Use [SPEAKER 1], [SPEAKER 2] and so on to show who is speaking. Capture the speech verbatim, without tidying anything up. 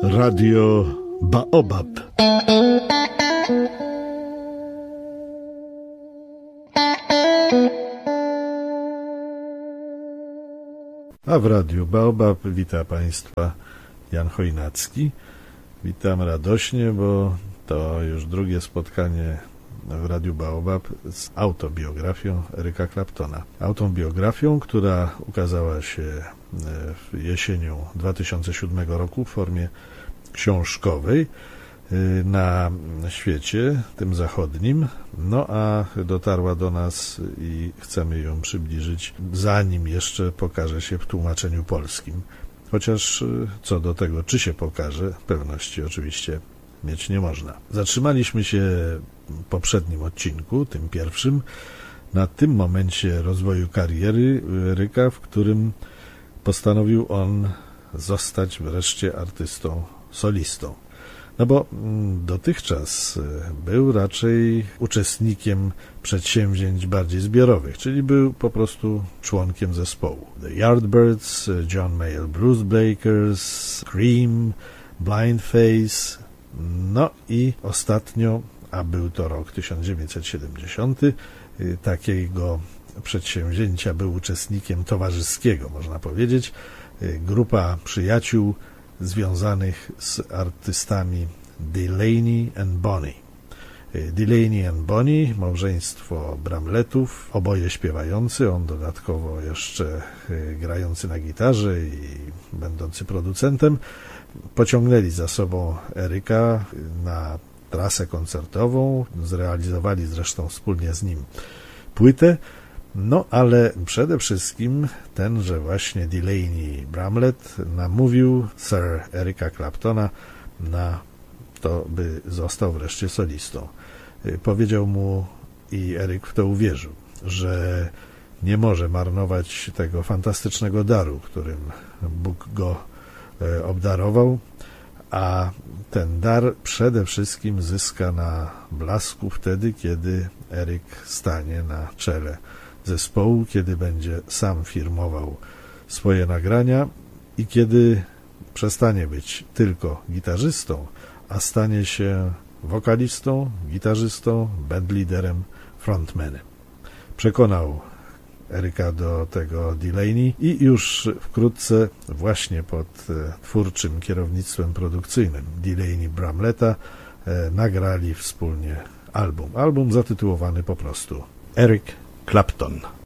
[SPEAKER 1] Radio Baobab. A w Radiu Baobab wita Państwa Jan Chojnacki. Witam radośnie, bo to już drugie spotkanie w Radiu Baobab z autobiografią Eryka Claptona. Autobiografią, która ukazała się jesienią dwa tysiące siódmego roku w formie książkowej na świecie, tym zachodnim, no a dotarła do nas i chcemy ją przybliżyć, zanim jeszcze pokaże się w tłumaczeniu polskim. Chociaż co do tego, czy się pokaże, pewności oczywiście mieć nie można. Zatrzymaliśmy się w poprzednim odcinku, tym pierwszym, na tym momencie rozwoju kariery Eryka, w którym postanowił on zostać wreszcie artystą solistą. No bo dotychczas był raczej uczestnikiem przedsięwzięć bardziej zbiorowych, czyli był po prostu członkiem zespołu. The Yardbirds, John Mayall Blues Breakers, Cream, Blind Faith, no i ostatnio, a był to rok tysiąc dziewięćset siedemdziesiąty, takiego przedsięwzięcia był uczestnikiem towarzyskiego, można powiedzieć, grupa przyjaciół związanych z artystami Delaney and Bonnie. Delaney and Bonnie, małżeństwo Bramlettów, oboje śpiewający, on dodatkowo jeszcze grający na gitarze i będący producentem, pociągnęli za sobą Eryka na trasę koncertową, zrealizowali zresztą wspólnie z nim płytę, no ale przede wszystkim tenże właśnie Delaney Bramlett namówił Sir Eryka Claptona na to, by został wreszcie solistą. Powiedział mu, i Eryk w to uwierzył, że nie może marnować tego fantastycznego daru, którym Bóg go obdarował, a ten dar przede wszystkim zyska na blasku wtedy, kiedy Eryk stanie na czele zespołu, kiedy będzie sam firmował swoje nagrania i kiedy przestanie być tylko gitarzystą, a stanie się wokalistą, gitarzystą, bandliderem, frontmanem. Przekonał Eryka do tego Delaney i już wkrótce właśnie pod twórczym kierownictwem produkcyjnym Delaney Bramletta nagrali wspólnie album. Album zatytułowany po prostu Eryk Clapton.